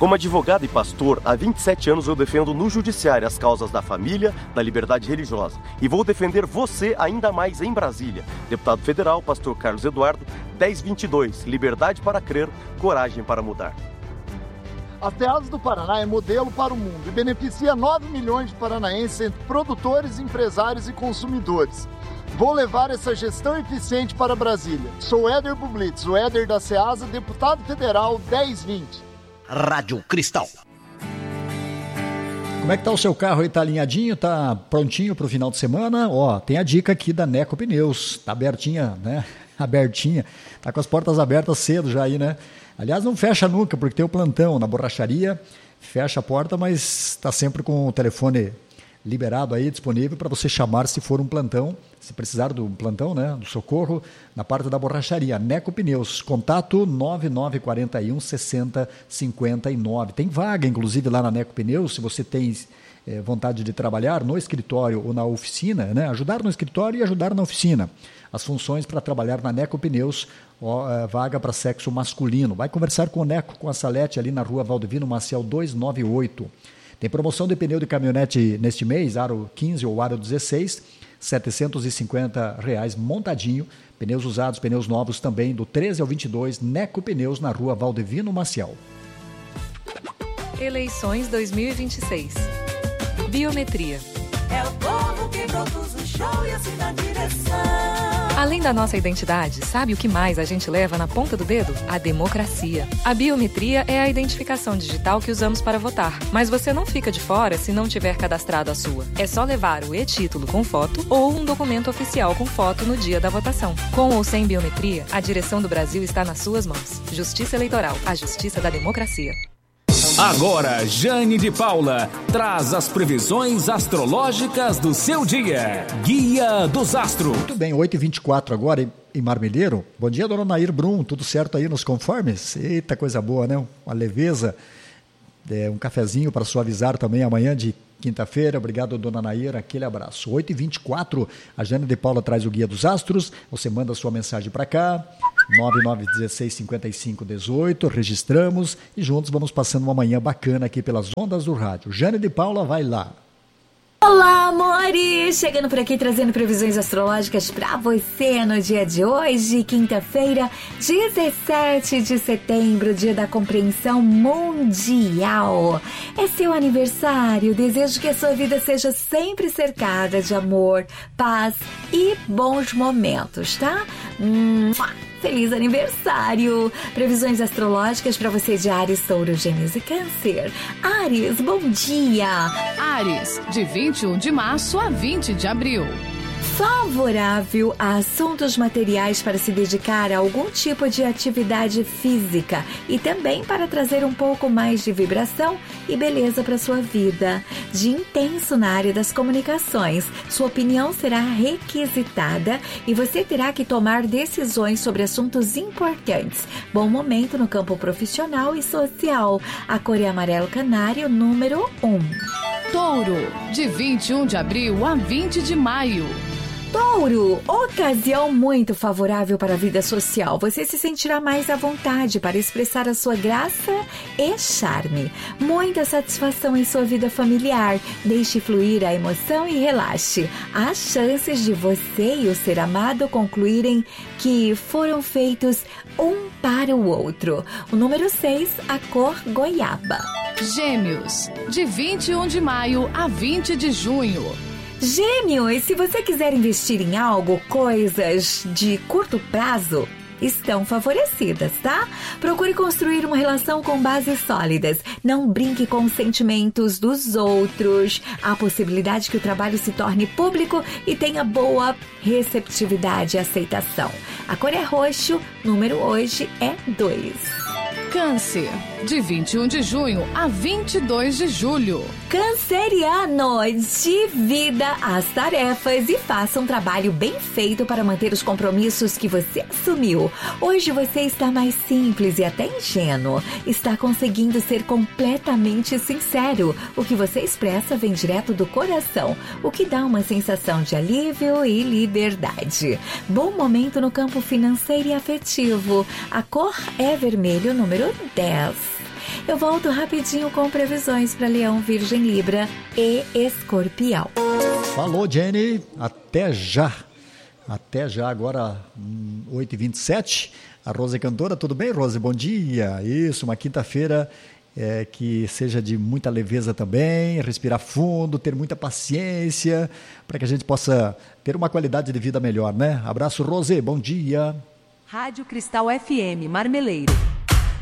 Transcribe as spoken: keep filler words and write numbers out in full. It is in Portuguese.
Como advogado e pastor, há vinte e sete anos eu defendo no judiciário as causas da família, da liberdade religiosa. E vou defender você ainda mais em Brasília. Deputado Federal, pastor Carlos Eduardo, dez vinte e dois, liberdade para crer, coragem para mudar. A Ceasa do Paraná é modelo para o mundo e beneficia nove milhões de paranaenses entre produtores, empresários e consumidores. Vou levar essa gestão eficiente para Brasília. Sou Éder Bublitz, o Éder da Ceasa, deputado federal dez vinte. Rádio Cristal. Como é que tá o seu carro aí? Tá alinhadinho? Tá prontinho pro final de semana? Ó, tem a dica aqui da Neco Pneus. Tá abertinha, né? Abertinha. Tá com as portas abertas cedo já aí, né? Aliás, não fecha nunca, porque tem o plantão na borracharia. Fecha a porta, mas tá sempre com o telefone liberado aí, disponível para você chamar se for um plantão, se precisar do plantão, né, do socorro, na parte da borracharia. Neco Pneus, contato nove nove quatro um, seis zero cinco nove. Tem vaga, inclusive, lá na Neco Pneus, se você tem é, vontade de trabalhar no escritório ou na oficina, né, ajudar no escritório e ajudar na oficina. As funções para trabalhar na Neco Pneus, ó, é, vaga para sexo masculino. Vai conversar com o Neco, com a Salete, ali na rua Valdivino Maciel duzentos e noventa e oito. Tem promoção de pneu de caminhonete neste mês, aro quinze ou aro dezesseis, setecentos e cinquenta reais montadinho. Pneus usados, pneus novos também, do treze ao vinte e dois, Neco Pneus, na rua Valdivino Maciel. Eleições dois mil e vinte e seis. Biometria. É o povo que produz o show e assim dá direção. Além da nossa identidade, sabe o que mais a gente leva na ponta do dedo? A democracia. A biometria é a identificação digital que usamos para votar. Mas você não fica de fora se não tiver cadastrado a sua. É só levar o e-título com foto ou um documento oficial com foto no dia da votação. Com ou sem biometria, a direção do Brasil está nas suas mãos. Justiça Eleitoral, a justiça da democracia. Agora, Jane de Paula traz as previsões astrológicas do seu dia. Guia dos Astros. Muito bem, oito e vinte e quatro agora em Marmeleiro. Bom dia, dona Nair Brum. Tudo certo aí nos conformes? Eita, coisa boa, né? Uma leveza. É, um cafezinho para suavizar também amanhã de quinta-feira. Obrigado, dona Nair. Aquele abraço. oito e vinte e quatro, a Jane de Paula traz o Guia dos Astros. Você manda a sua mensagem para cá. nove nove um seis, cinco cinco um oito, registramos e juntos vamos passando uma manhã bacana aqui pelas ondas do rádio. Jane de Paula, vai lá. Olá, amores! Chegando por aqui trazendo previsões astrológicas para você no dia de hoje, quinta-feira, dezessete de setembro, dia da compreensão mundial. É seu aniversário, desejo que a sua vida seja sempre cercada de amor, paz e bons momentos, tá? Hum, Feliz aniversário! Previsões astrológicas para você de Áries, Touro, Gêmeos e Câncer. Áries, bom dia! Áries, de vinte e um de março a vinte de abril. Favorável a assuntos materiais para se dedicar a algum tipo de atividade física e também para trazer um pouco mais de vibração e beleza para sua vida. De intenso na área das comunicações, sua opinião será requisitada e você terá que tomar decisões sobre assuntos importantes. Bom momento no campo profissional e social. A cor é amarelo canário, número um. Touro, de vinte e um de abril a vinte de maio. Touro, ocasião muito favorável para a vida social. Você se sentirá mais à vontade para expressar a sua graça e charme. Muita satisfação em sua vida familiar. Deixe fluir a emoção e relaxe. Há chances de você e o ser amado concluírem que foram feitos um para o outro. O número seis, a cor goiaba. Gêmeos, de vinte e um de maio a vinte de junho. Gêmeos, se você quiser investir em algo, coisas de curto prazo estão favorecidas, tá? Procure construir uma relação com bases sólidas. Não brinque com os sentimentos dos outros. Há possibilidade que o trabalho se torne público e tenha boa receptividade e aceitação. A cor é roxo, número hoje é dois. Câncer, de vinte e um de junho a vinte e dois de julho. Canceriano, divida as tarefas e faça um trabalho bem feito para manter os compromissos que você assumiu. Hoje você está mais simples e até ingênuo. Está conseguindo ser completamente sincero. O que você expressa vem direto do coração, o que dá uma sensação de alívio e liberdade. Bom momento no campo financeiro e afetivo. A cor é vermelho, número dez. Eu volto rapidinho com previsões para Leão, Virgem, Libra e Escorpião. Falou, Jenny. Até já. Até já, agora, oito e vinte e sete. A Rose é cantora. Tudo bem, Rose? Bom dia. Isso, uma quinta-feira é, que seja de muita leveza também, respirar fundo, ter muita paciência, para que a gente possa ter uma qualidade de vida melhor, né? Abraço, Rose. Bom dia. Rádio Cristal F M, Marmeleiro.